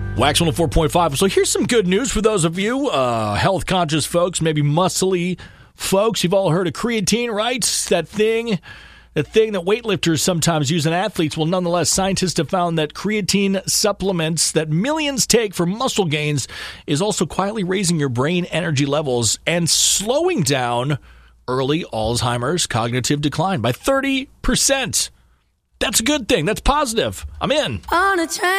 Wax 104.5. So here's some good news for those of you health-conscious folks, maybe muscly folks. You've all heard of creatine, right? That thing that weightlifters sometimes use in athletes. Well, nonetheless, scientists have found that creatine supplements that millions take for muscle gains is also quietly raising your brain energy levels and slowing down early Alzheimer's cognitive decline by 30%. That's a good thing. That's positive. I'm in. On a train.